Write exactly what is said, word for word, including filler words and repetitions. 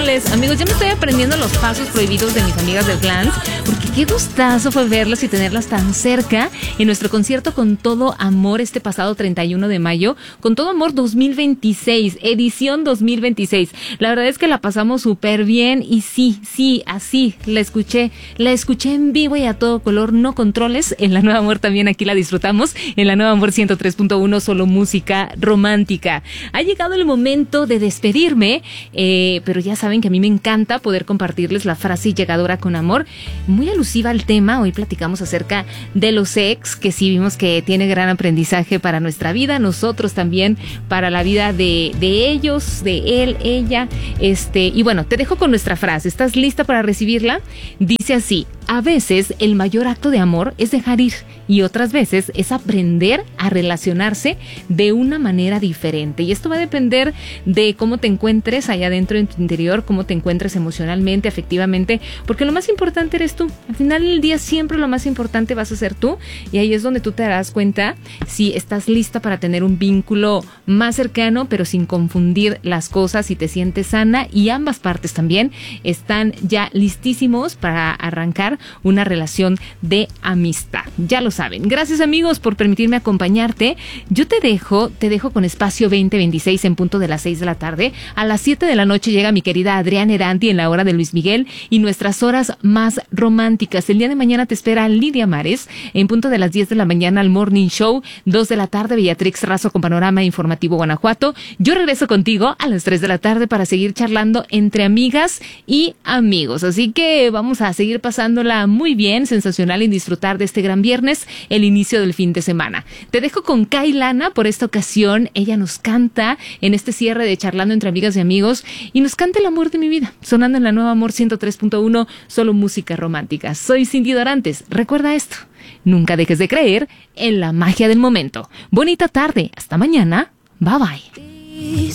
miércoles. Amigos, ya me estoy aprendiendo los pasos prohibidos de mis amigas del Clans, porque qué gustazo fue verlas y tenerlas tan cerca en nuestro concierto Con Todo Amor este pasado treinta y uno de mayo. Con Todo Amor dos mil veintiséis, edición dos mil veintiséis. La verdad es que la pasamos súper bien y sí, sí, así la escuché. La escuché en vivo y a todo color, no controles. En La Nueva Amor también aquí la disfrutamos. En La Nueva Amor ciento tres punto uno, solo música romántica. Ha llegado el momento de despedirme, eh, pero ya saben que a mí me encanta poder compartirles la frase llegadora con amor, muy alusiva al tema. Hoy platicamos acerca de los ex, que sí vimos que tiene gran aprendizaje para nuestra vida, nosotros también para la vida de, de ellos, de él, ella, este, y bueno, te dejo con nuestra frase. ¿Estás lista para recibirla? Dice así: a veces el mayor acto de amor es dejar ir y otras veces es aprender a relacionarse de una manera diferente. Y esto va a depender de cómo te encuentres allá adentro en tu interior, cómo te encuentres emocionalmente, afectivamente, porque lo más importante eres tú. Al final del día siempre lo más importante vas a ser tú, y ahí es donde tú te darás cuenta si estás lista para tener un vínculo más cercano, pero sin confundir las cosas, si te sientes sana y ambas partes también están ya listísimos para arrancar una relación de amistad. Ya lo saben. Gracias, amigos, por permitirme acompañarte. Yo te dejo, te dejo con Espacio veinte veintiséis en punto de las seis de la tarde. A las siete de la noche llega mi querida Adriana Eranti en La Hora de Luis Miguel y nuestras horas más románticas. El día de mañana te espera Lidia Mares en punto de las diez de la mañana al Morning Show. dos de la tarde, Beatrix Razo con Panorama Informativo Guanajuato. Yo regreso contigo a las tres de la tarde para seguir charlando entre amigas y amigos. Así que vamos a seguir pasándola muy bien, sensacional, y disfrutar de este gran viernes, el inicio del fin de semana. Te dejo con Kailana por esta ocasión. Ella nos canta en este cierre de Charlando entre Amigas y Amigos y nos canta El Amor de mi Vida, sonando en La Nueva Amor ciento tres punto uno, solo música romántica. Soy Cindy Dorantes. Recuerda esto: nunca dejes de creer en la magia del momento. Bonita tarde. Hasta mañana. Bye bye.